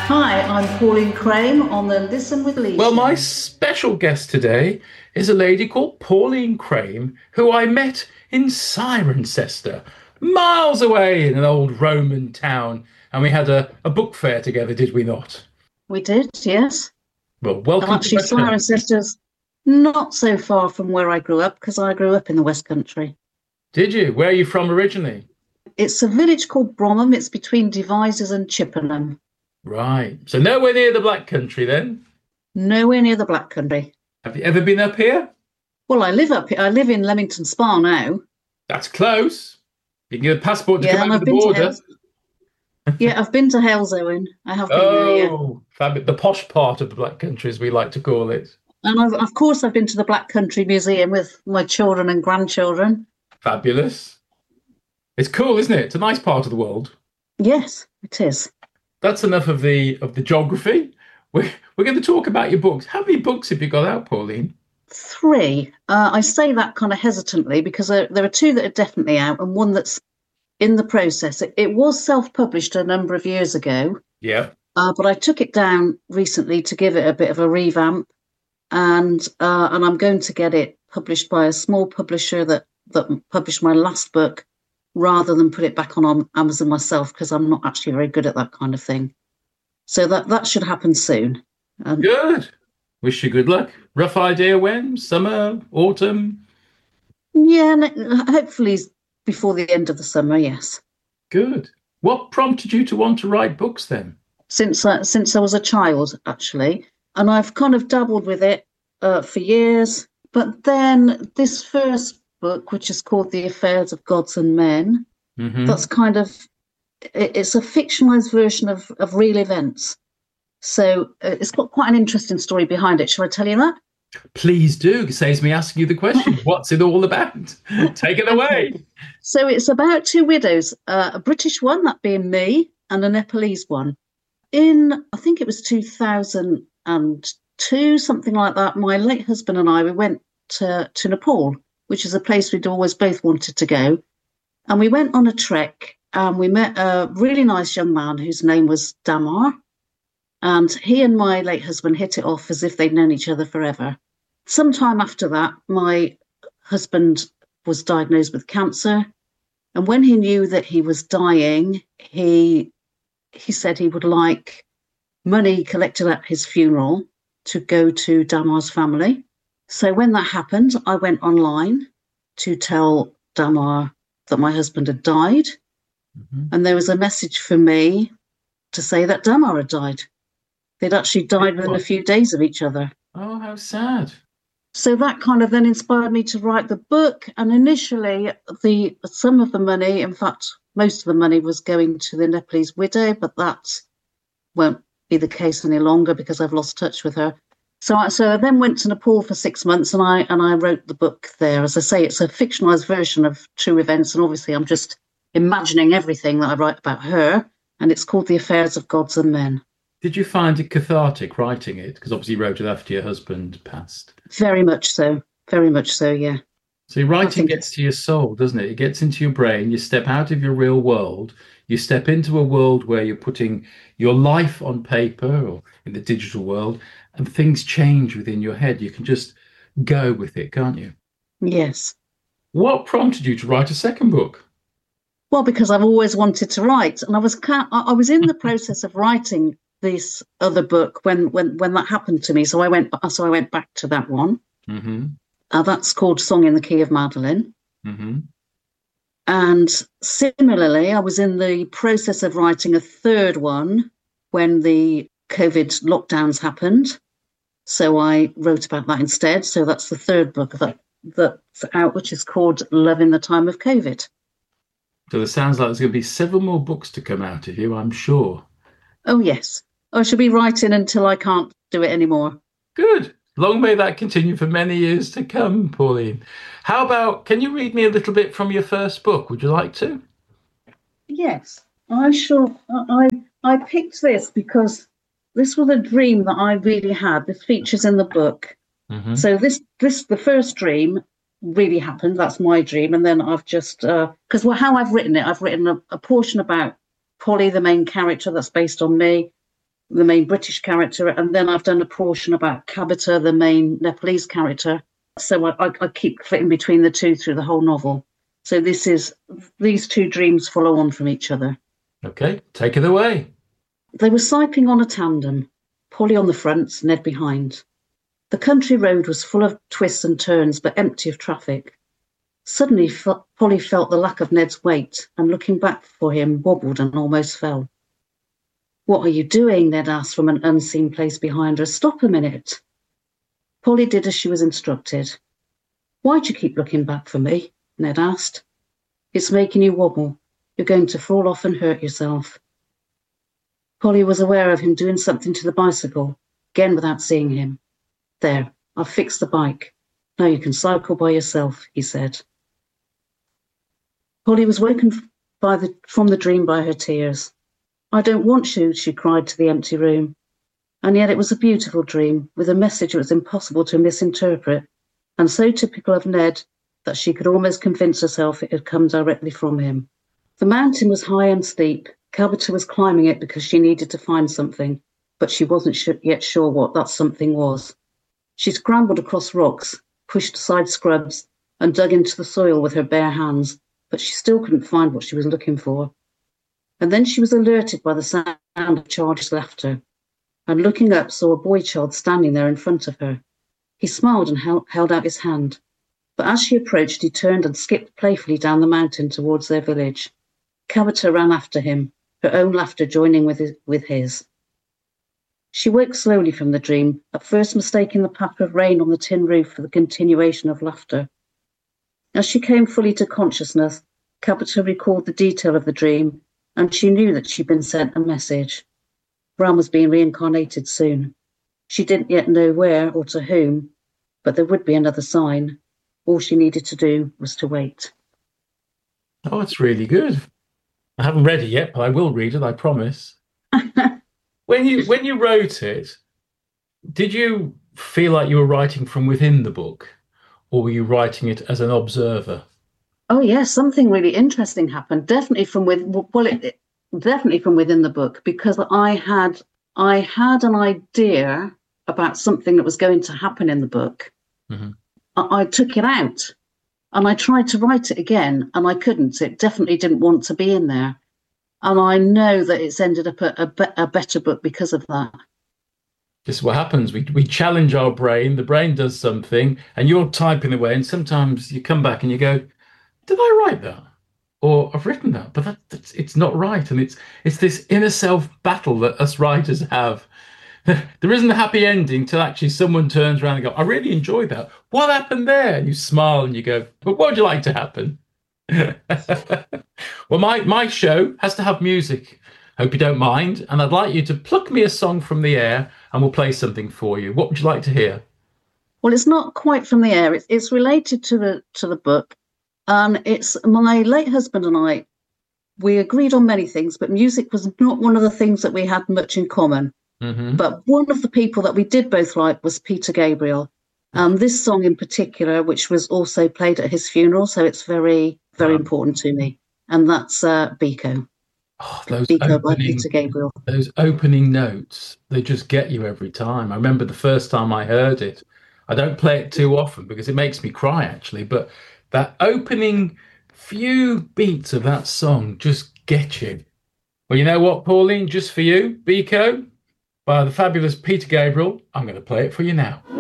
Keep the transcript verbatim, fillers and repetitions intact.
Hi, I'm Pauline Crane on the Listen with Lee Well, show. my special guest today is a lady called Pauline Crane, who I met in Cirencester, miles away in an old Roman town. And we had a, a book fair together, did we not? We did, yes. Well, And welcome to actually, my town. Cirencesters not so far from where I grew up because I grew up in the West Country. Did you? Where are you from originally? It's a village called Bromham. It's between Devizes and Chippenham. Right. So nowhere near the Black Country then. Nowhere near the Black Country. Have you ever been up here? Well, I live up here. I live in Leamington Spa now. That's close. You can get a passport to Yeah, come and over I've the been to border. Hales. Yeah, I've been to Halesowen. I have been there, yeah. Oh, fab- the posh part of the Black Country, as we like to call it. And I've, of course, I've been to the Black Country Museum with my children and grandchildren. Fabulous. It's cool, isn't it? It's a nice part of the world. Yes, it is. That's enough of the of the geography. We're we're going to talk about your books. How many books have you got out, Pauline? Three. Uh, I say that kind of hesitantly because there, there are two that are definitely out and one that's in the process. It, it was self-published a number of years ago, Yeah. uh, but I took it down recently to give it a bit of a revamp, and uh, and I'm going to get it published by a small publisher that that published my last book, rather than put it back on Amazon myself because I'm not actually very good at that kind of thing. So that that should happen soon. Um, Good. Wish you good luck. Rough idea when? Summer, autumn? yeah, ne- hopefully before the end of the summer. Yes. Good. What prompted you to want to write books then? since I, since I was a child, actually, and I've kind of dabbled with it uh, for years. But then this first book, which is called The Affairs of Gods and Men, Hmm. that's kind of it, it's a fictionalized version of of real events. So uh, it's got quite an interesting story behind it. Shall I tell you that? Please do. It saves me asking you the question. What's it all about? Take it away. Okay. So it's about two widows, uh, a British one, that being me, and a Nepalese one. In, I think it was two thousand two, something like that, my late husband and I, we went to, to Nepal, which is a place we'd always both wanted to go. And we went on a trek and we met a really nice young man whose name was Damar. And he and my late husband hit it off as if they'd known each other forever. Sometime after that, my husband was diagnosed with cancer. And when he knew that he was dying, he he said he would like money collected at his funeral to go to Damar's family. So when that happened, I went online to tell Damar that my husband had died. Mhm. And there was a message for me to say that Damar had died. They'd actually died within a few days of each other. Oh, how sad. So that kind of then inspired me to write the book. And initially, the some of the money, in fact, most of the money was going to the Nepalese widow, but that won't be the case any longer because I've lost touch with her. So I, so I then went to Nepal for six months and I and I wrote the book there. As I say, it's a fictionalized version of true events. And obviously, I'm just imagining everything that I write about her. And it's called The Affairs of Gods and Men. Did you find it cathartic writing it? Because obviously you wrote it after your husband passed. Very much so. Very much so, yeah. So writing think gets to your soul, doesn't it? It gets into your brain. You step out of your real world. You step into a world where you're putting your life on paper or in the digital world, and things change within your head. You can just go with it, can't you? Yes. What prompted you to write a second book? Well, because I've always wanted to write, and I was ca- I I was in the process of writing this other book when when when that happened to me. So I went so I went back to that one. Mm-hmm. Uh, that's called Song in the Key of Madeline. Mm-hmm. And similarly, I was in the process of writing a third one when the COVID lockdowns happened. So I wrote about that instead. So that's the third book that that's out, which is called Love in the Time of COVID. So it sounds like there's going to be several more books to come out of you, I'm sure. Oh, yes. I shall be writing until I can't do it anymore. Good. Long may that continue for many years to come, Pauline. How about, can you read me a little bit from your first book? Would you like to? Yes, I shall. I I picked this because this was a dream that I really had. This features in the book. Mm-hmm. So this this the first dream really happened. That's my dream, and then I've just because well, how I've written it, I've written a, a portion about Polly, the main character, that's based on me, the main British character, and then I've done a portion about Kabata, the main Nepalese character. So I, I, I keep flitting between the two through the whole novel. So this is these two dreams follow on from each other. Okay, take it away. They were cycling on a tandem, Polly on the front, Ned behind. The country road was full of twists and turns, but empty of traffic. Suddenly, Polly felt the lack of Ned's weight, and looking back for him, wobbled and almost fell. "What are you doing?" Ned asked from an unseen place behind her. "Stop a minute." Polly did as she was instructed. "Why'd you keep looking back for me?" Ned asked. "It's making you wobble. You're going to fall off and hurt yourself." Polly was aware of him doing something to the bicycle, again without seeing him. "There, I've fixed the bike. Now you can cycle by yourself," he said. Polly was woken by the, from the dream by her tears. "I don't want you," she cried to the empty room. And yet it was a beautiful dream, with a message it was impossible to misinterpret, and so typical of Ned that she could almost convince herself it had come directly from him. The mountain was high and steep. Kabata was climbing it because she needed to find something, but she wasn't yet sure what that something was. She scrambled across rocks, pushed aside scrubs, and dug into the soil with her bare hands, but she still couldn't find what she was looking for. And then she was alerted by the sound of childish laughter, and looking up saw a boy child standing there in front of her. He smiled and held, held out his hand, but as she approached, he turned and skipped playfully down the mountain towards their village. Kabata ran after him, her own laughter joining with his, with his. She woke slowly from the dream, at first mistaking the patter of rain on the tin roof for the continuation of laughter. As she came fully to consciousness, Kabata recalled the detail of the dream, and she knew that she'd been sent a message. Ram was being reincarnated soon. She didn't yet know where or to whom, but there would be another sign. All she needed to do was to wait. Oh, it's really good. I haven't read it yet, but I will read it, I promise. When you when you wrote it, did you feel like you were writing from within the book, or were you writing it as an observer? Oh yes, something really interesting happened. Definitely from with well, it, it, definitely from within the book, because I had I had an idea about something that was going to happen in the book. Mm-hmm. I, I took it out, and I tried to write it again, and I couldn't. It definitely didn't want to be in there. And I know that it's ended up a, a, be- a better book because of that. This is what happens. We we challenge our brain. The brain does something, and you're typing away. And sometimes you come back and you go, "Did I write that? Or I've written that, but that, that's, it's not right." And it's it's this inner self battle that us writers have. There isn't a happy ending till actually someone turns around and go, "I really enjoyed that. What happened there?" And you smile and you go, "But what would you like to happen?" Well, my, my show has to have music. Hope you don't mind. And I'd like you to pluck me a song from the air and we'll play something for you. What would you like to hear? Well, it's not quite from the air. It's, it's related to the to the book. Um, it's my late husband and I, we agreed on many things, but music was not one of the things that we had much in common. Mm-hmm. But one of the people that we did both like was Peter Gabriel. Um, this song in particular, which was also played at his funeral, so it's very, very wow. important to me. And that's uh, Biko. Oh, those Biko opening, by Peter Gabriel. Those opening notes, they just get you every time. I remember the first time I heard it. I don't play it too often because it makes me cry, actually. But that opening few beats of that song just get you. Well, you know what, Pauline? Just for you, Biko, by the fabulous Peter Gabriel. I'm going to play it for you now.